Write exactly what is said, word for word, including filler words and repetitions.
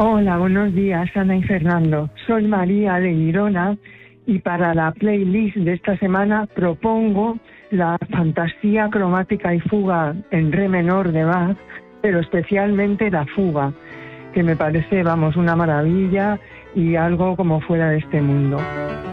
Hola, buenos días, Ana y Fernando. Soy María de Girona y para la playlist de esta semana propongo la Fantasía cromática y fuga en re menor de Bach, pero especialmente la fuga, que me parece, vamos, una maravilla y algo como fuera de este mundo.